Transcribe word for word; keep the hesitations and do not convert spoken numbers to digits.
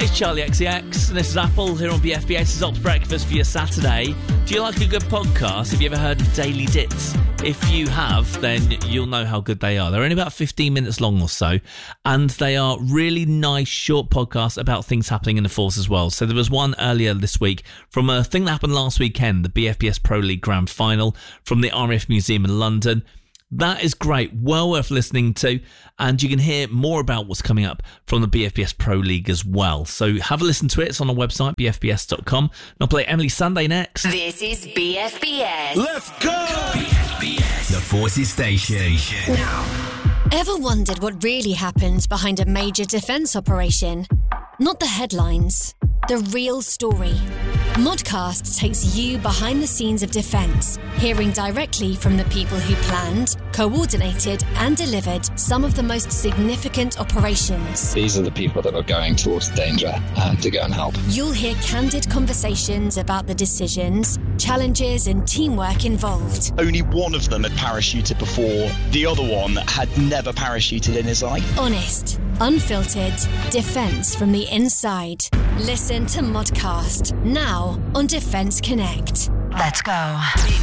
It's Charlie X C X, and this is Apple here on B F B S's Ops Breakfast for your Saturday. Do you like a good podcast? Have you ever heard of Daily Dits? If you have, then you'll know how good they are. They're only about fifteen minutes long or so, and they are really nice, short podcasts about things happening in the Force as well. So there was one earlier this week from a thing that happened last weekend, the B F B S Pro League Grand Final from the R A F Museum in London. That is great, well worth listening to, and you can hear more about what's coming up from the B F B S Pro League as well. So have a listen to it, it's on our website, b f b s dot com. And I'll play Emily Sunday next. This is B F B S. Let's go! B F B S, the Forces Station. Now. Ever wondered what really happens behind a major defence operation? Not the headlines, the real story. Modcast takes you behind the scenes of defence, hearing directly from the people who planned, coordinated and delivered some of the most significant operations. These are the people that are going towards danger uh, to go and help. You'll hear candid conversations about the decisions, challenges and teamwork involved. Only one of them had parachuted before. The other one had never parachuted in his life. Honest, unfiltered, defence from the inside. Listen to Modcast now on Defence Connect. Let's go.